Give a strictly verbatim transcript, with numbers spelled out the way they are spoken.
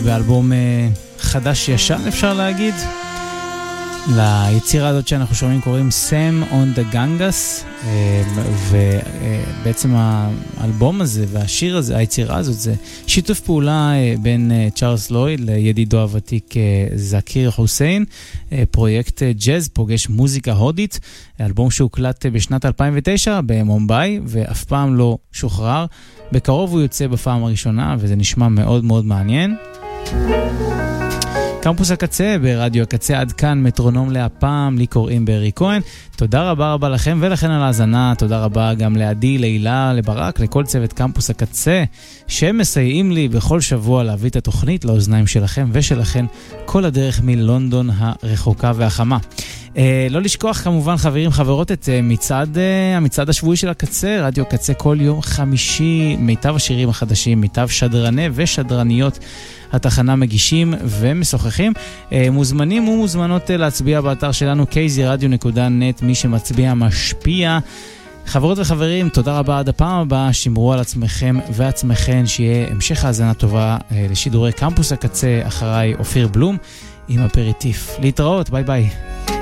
באלבום חדש ישן, אפשר להגיד. ליצירה הזאת שאנחנו שומעים קוראים Sam on the Ganges, ובעצם האלבום הזה והשיר הזה, היצירה הזאת, זה שיתוף פעולה בין צ'ארלס לויד לידידו הוותיק זכיר חוסיין, פרויקט ג'אז פוגש מוזיקה הודית, אלבום שהוקלט בשנת אלפיים ותשע במומביי ואף פעם לא שוחרר. בקרוב הוא יוצא בפעם הראשונה וזה נשמע מאוד מאוד מעניין. קמפוס הקצה ברדיו הקצה, עד כאן מטרונום להפעם, לי קוראים בארי כהן. תודה רבה רבה לכם ולכן על ההזנה. תודה רבה גם לעדי, לילה, לברק, לכל צוות קמפוס הקצה שמסייעים לי בכל שבוע להביא את התוכנית לאוזניים שלכם ושלכם כל הדרך מלונדון הרחוקה והחמה. אה, לא לשכוח כמובן חברים חברות את אה, מצעד, אה, המצעד השבועי של הקצה, רדיו קצה כל יום חמישי, מיטב השירים החדשים, מיטב שדרני ושדרניות התחנה מגישים ומשוחחים. אה, מוזמנים ומוזמנות אה, להצביע באתר שלנו קייזי רדיו נקודה נט, מי שמצביע משפיע. חברות וחברים, תודה רבה עד הפעם הבאה, שמרו על עצמכם ועצמכן, שיהיה המשך האזנה טובה אה, לשידורי קמפוס הקצה. אחריי אופיר בלום עם אפריטיף. להתראות, ביי ביי.